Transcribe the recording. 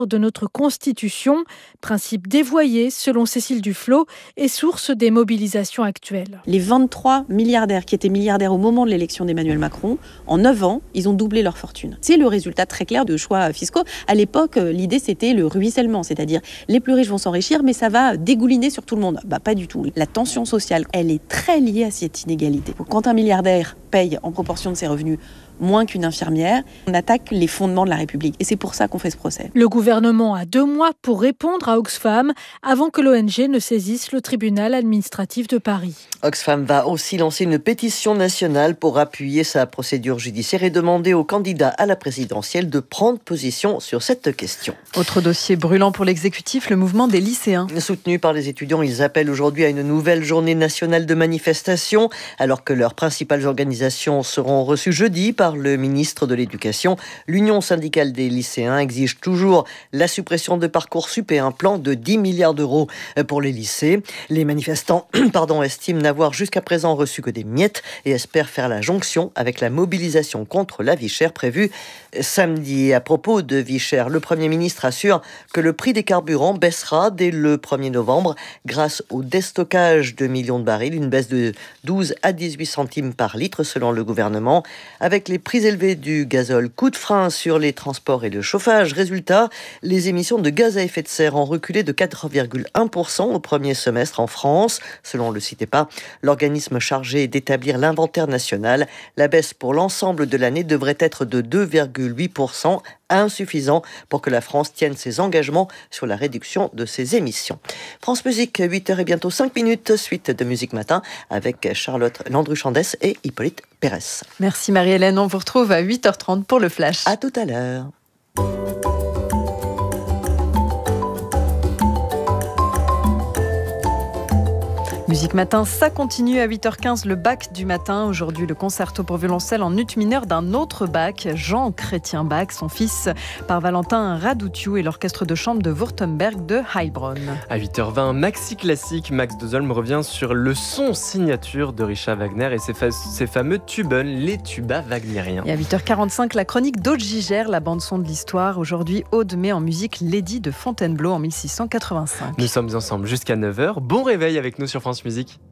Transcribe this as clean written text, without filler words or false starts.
de notre Constitution, principe dévoyé selon Cécile Duflot et source des mobilisations actuelles. Les 23 milliardaires qui étaient milliardaires au moment de l'élection d'Emmanuel Macron, en 9 ans, ils ont doublé leur fortune. C'est le résultat très clair de choix fiscaux. À l'époque, l'idée c'était le ruissellement, c'est-à-dire les plus riches vont s'enrichir, mais ça va dégouliner sur tout le monde. Pas du tout. La tension sociale, elle est très liée à cette inégalité. Quand un milliardaire paye en proportion de ses revenus moins qu'une infirmière, on attaque les fondements de la République. Et c'est pour ça qu'on fait ce procès. Le gouvernement a 2 mois pour répondre à Oxfam avant que l'ONG ne saisisse le tribunal administratif de Paris. Oxfam va aussi lancer une pétition nationale pour appuyer sa procédure judiciaire et demander aux candidats à la présidentielle de prendre position sur cette question. Autre dossier brûlant pour l'exécutif, le mouvement des lycéens. Soutenus par les étudiants, ils appellent aujourd'hui à une nouvelle journée nationale de manifestation, alors que leurs principales organisations seront reçues jeudi par le ministre de l'Éducation. L'Union syndicale des lycéens exige toujours la suppression de Parcoursup et un plan de 10 milliards d'euros pour les lycées. Les manifestants estiment n'avoir jusqu'à présent reçu que des miettes et espèrent faire la jonction avec la mobilisation contre la vie chère prévue samedi. À propos de vie chère, le Premier ministre assure que le prix des carburants baissera dès le 1er novembre grâce au déstockage de millions de barils, une baisse de 12 à 18 centimes par litre selon le gouvernement. Avec les prix élevés du gazole, coup de frein sur les transports et le chauffage. Résultat, les émissions de gaz à effet de serre ont reculé de 4,1% au premier semestre en France, selon le CITEPA, l'organisme chargé d'établir l'inventaire national. La baisse pour l'ensemble de l'année devrait être de 2,8%, insuffisant pour que la France tienne ses engagements sur la réduction de ses émissions. France Musique, 8h et bientôt 5 minutes, suite de Musique Matin avec Charlotte Landru-Chandès et Hippolyte Pérez. Merci Marie-Hélène, on vous retrouve à 8h30 pour le Flash. À tout à l'heure. Musique Matin, ça continue à 8h15, le Bach du matin. Aujourd'hui, le concerto pour violoncelle en ut mineur d'un autre Bach, Jean-Chrétien Bach, son fils, par Valentin Radoutiou et l'orchestre de chambre de Württemberg de Heilbronn. À 8h20, Maxi Classique, Max Dozolm revient sur le son signature de Richard Wagner et ses fameux tuben, les tubas wagnériens. Et à 8h45, la chronique d'Aude Gigère, la bande-son de l'histoire. Aujourd'hui, Aude met en musique Lady de Fontainebleau en 1685. Nous sommes ensemble jusqu'à 9h. Bon réveil avec nous sur France Musique.